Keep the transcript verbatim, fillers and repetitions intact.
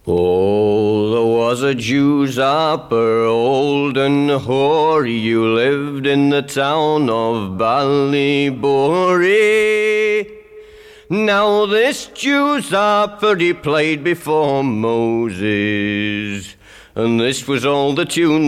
Oh, there was a Jew's harper, old and hoary, you lived in the town of Ballybori. Now this Jew's harper, he played before Moses, and this was all the tune